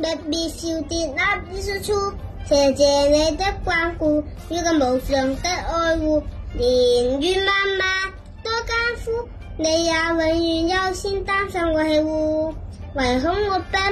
必小弟那必是出，謝謝你的關顧與個無上的愛護，年月漫漫多艱苦，你也永遠有心擔當維護，唯恐我不